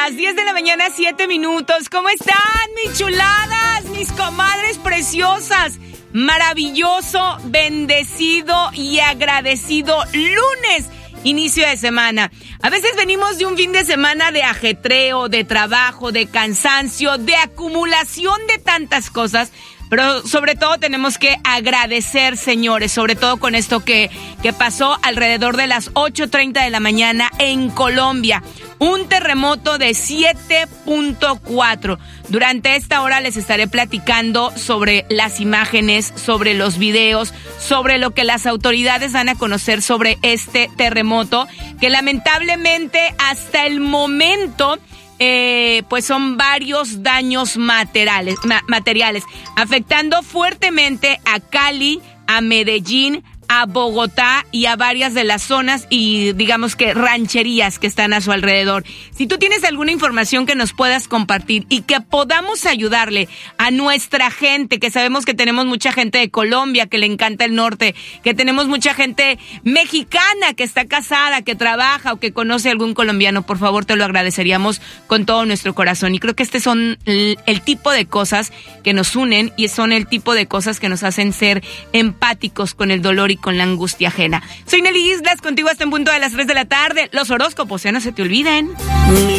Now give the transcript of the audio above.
las 10 de la mañana, 7 minutos. ¿Cómo están, mis chuladas, mis comadres preciosas? Maravilloso, bendecido y agradecido lunes, inicio de semana. A veces venimos de un fin de semana de ajetreo, de trabajo, de cansancio, de acumulación de tantas cosas. Pero sobre todo tenemos que agradecer, señores, sobre todo con esto que pasó alrededor de las 8:30 de la mañana en Colombia. Un terremoto de 7.4. Durante esta hora les estaré platicando sobre las imágenes, sobre los videos, sobre lo que las autoridades dan a conocer sobre este terremoto, que lamentablemente hasta el momento pues son varios daños materiales, afectando fuertemente a Cali, a Medellín, a Bogotá y a varias de las zonas y digamos que rancherías que están a su alrededor. Si tú tienes alguna información que nos puedas compartir y que podamos ayudarle a nuestra gente, que sabemos que tenemos mucha gente de Colombia que le encanta el norte, que tenemos mucha gente mexicana que está casada, que trabaja o que conoce a algún colombiano, por favor te lo agradeceríamos con todo nuestro corazón. Y creo que este son el tipo de cosas que nos unen y son el tipo de cosas que nos hacen ser empáticos con el dolor y con la angustia ajena. Soy Nelly Islas, contigo hasta en punto de las 3 de la tarde. Los horóscopos, ya no se te olviden.